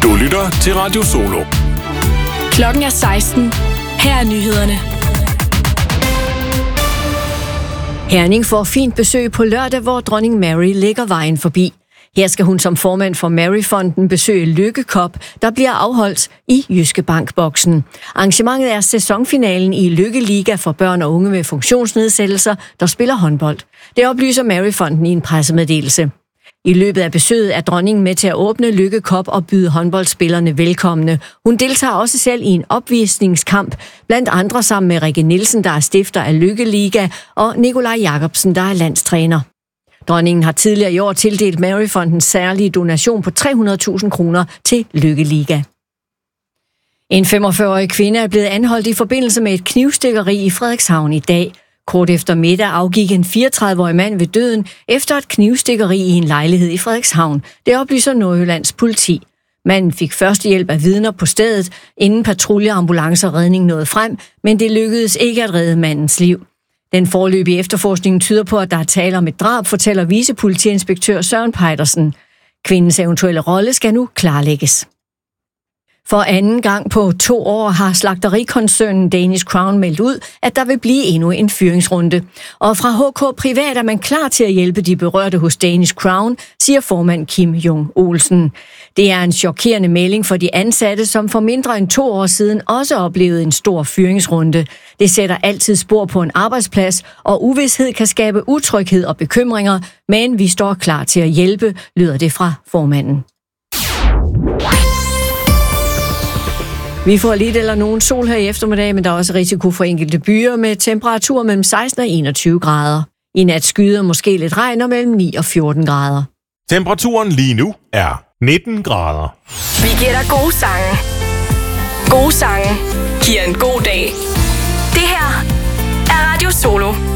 Du lytter til Radio Solo. Klokken er 16. Her er nyhederne. Herning får fint besøg på lørdag, hvor dronning Mary lægger vejen forbi. Her skal hun som formand for Maryfonden besøge Lykke Cup, der bliver afholdt i Jyske Bank-boksen. Arrangementet er sæsonfinalen i Lykke Liga for børn og unge med funktionsnedsættelser, der spiller håndbold. Det oplyser Maryfonden i en pressemeddelelse. I løbet af besøget er dronningen med til at åbne Lykke Cup og byde håndboldspillerne velkomne. Hun deltager også selv i en opvisningskamp, blandt andre sammen med Rikke Nielsen, der er stifter af Lykke Liga, og Nikolaj Jacobsen, der er landstræner. Dronningen har tidligere i år tildelt Maryfondens særlige donation på 300.000 kroner til Lykke Liga. En 45-årig kvinde er blevet anholdt i forbindelse med et knivstikkeri i Frederikshavn i dag. Kort efter middag afgik en 34-årig mand ved døden efter et knivstikkeri i en lejlighed i Frederikshavn. Det oplyser Nordjyllands politi. Manden fik førstehjælp af vidner på stedet, inden patruljeambulance og redning nåede frem, men det lykkedes ikke at redde mandens liv. Den foreløbige efterforskning tyder på, at der er tale om et drab, fortæller vicepolitiinspektør Søren Pejdersen. Kvindens eventuelle rolle skal nu klarlægges. For anden gang på 2 år har slagterikoncernen Danish Crown meldt ud, at der vil blive endnu en fyringsrunde. Og fra HK Privat er man klar til at hjælpe de berørte hos Danish Crown, siger formand Kim Jong Olsen. Det er en chokerende melding for de ansatte, som for mindre end 2 år siden også oplevede en stor fyringsrunde. Det sætter altid spor på en arbejdsplads, og uvished kan skabe utryghed og bekymringer, men vi står klar til at hjælpe, lyder det fra formanden. Vi får lidt eller nogen sol her i eftermiddag, men der er også risiko for enkelte byer med temperaturer mellem 16 og 21 grader. I nat skyder måske lidt regn og mellem 9 og 14 grader. Temperaturen lige nu er 19 grader. Vi giver dig gode sange. Gode sange giver en god dag. Det her er Radio Solo.